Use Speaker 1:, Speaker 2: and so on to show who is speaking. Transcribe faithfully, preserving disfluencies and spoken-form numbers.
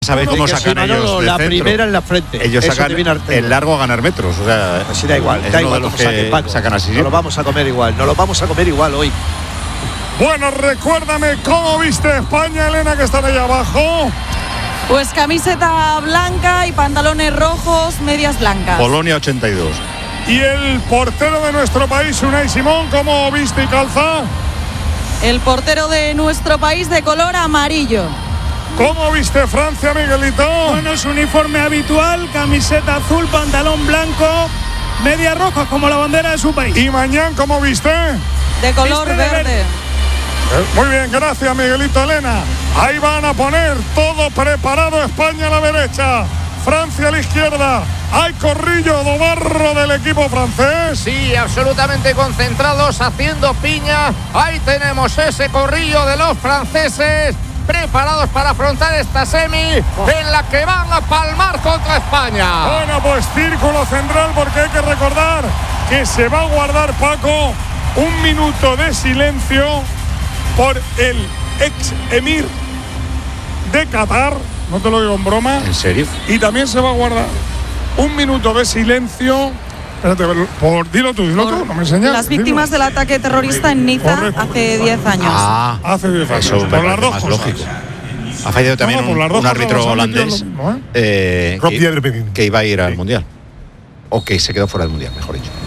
Speaker 1: ¿Sabéis
Speaker 2: no,
Speaker 1: cómo
Speaker 2: que
Speaker 1: sacan
Speaker 2: sí,
Speaker 1: ellos
Speaker 2: Manolo,
Speaker 1: de
Speaker 2: la
Speaker 1: centro?
Speaker 2: primera en la frente.
Speaker 1: Ellos
Speaker 2: Eso
Speaker 1: sacan
Speaker 2: divina Arteta.
Speaker 1: el largo a ganar metros. O sea,
Speaker 2: Pues sí, da igual,
Speaker 1: es
Speaker 2: da
Speaker 1: uno
Speaker 2: igual
Speaker 1: de los
Speaker 2: cómo saquen,
Speaker 1: que
Speaker 2: Paco.
Speaker 1: sacan así.
Speaker 2: Nos lo vamos a comer igual, nos lo vamos a comer igual hoy.
Speaker 3: Bueno, recuérdame cómo viste España, Elena, que están ahí abajo.
Speaker 4: Pues camiseta blanca y pantalones rojos, medias blancas.
Speaker 1: Polonia ochenta y dos.
Speaker 3: Y el portero de nuestro país, Unai Simón, ¿cómo viste y calza?
Speaker 4: El portero de nuestro país de color amarillo.
Speaker 3: ¿Cómo viste Francia, Miguelito?
Speaker 5: Bueno, su uniforme habitual, camiseta azul, pantalón blanco, medias rojas como la bandera de su país.
Speaker 3: ¿Y mañana cómo viste?
Speaker 4: De color
Speaker 5: Viste de
Speaker 4: verde.
Speaker 5: verde.
Speaker 3: Muy bien, gracias, Miguelito, Elena. Ahí van a poner todo preparado. España a la derecha, Francia a la izquierda. Hay corrillo do barro del equipo francés.
Speaker 6: Sí, absolutamente concentrados, haciendo piña. Ahí tenemos ese corrillo de los franceses, preparados para afrontar esta semi en la que van a palmar contra España.
Speaker 3: Bueno, pues círculo central, porque hay que recordar que se va a guardar, Paco, un minuto de silencio por el ex emir de Qatar. No te lo digo en broma.
Speaker 1: ¿En serio?
Speaker 3: Y también se va a guardar un minuto de silencio. Espérate, por, dilo tú, dilo tú, no me enseñas.
Speaker 4: Las víctimas
Speaker 3: dilo.
Speaker 4: del ataque terrorista en Niza
Speaker 3: Correcto.
Speaker 4: hace diez años.
Speaker 1: Ah,
Speaker 3: Hace diez años.
Speaker 1: eso me
Speaker 3: por las
Speaker 1: parece
Speaker 3: dos
Speaker 1: más
Speaker 3: cosas.
Speaker 1: lógico. Ha fallado también
Speaker 3: No, no, por
Speaker 1: un,
Speaker 3: las dos
Speaker 1: un
Speaker 3: cosas
Speaker 1: árbitro
Speaker 3: nos han metido
Speaker 1: holandés
Speaker 3: lo mismo, ¿eh?
Speaker 1: eh,
Speaker 7: Rob
Speaker 1: que,
Speaker 7: Dierbegin.
Speaker 1: que iba a ir al Mundial. O que se quedó fuera del Mundial, mejor dicho.